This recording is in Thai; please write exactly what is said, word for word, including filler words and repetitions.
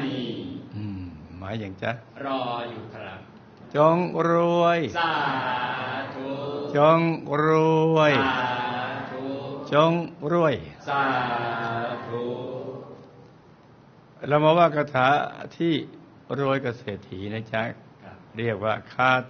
อืมหมายอย่างจ๊ะรออยู่ครับจงรวยสาธุจงรวยสาธุจงรวยสาธุเรามาว่าคาถาที่รวยกับเศรษฐีนะจ๊ะเรียกว่าคา